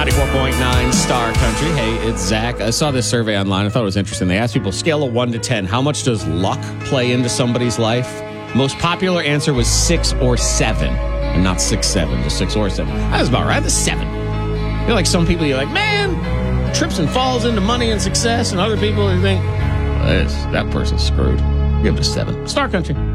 94.9 Star Country. Hey, it's Zach. I saw this survey online. I thought it was interesting. They asked people, scale of 1 to 10, how much does luck play into somebody's life? Most popular answer was 6 or 7. And not 6, 7, just 6 or 7. That was about right. That's 7. I feel like some people, you're like, man, trips and falls into money and success. And other people, you think, that person's screwed. Give it a 7. Star Country.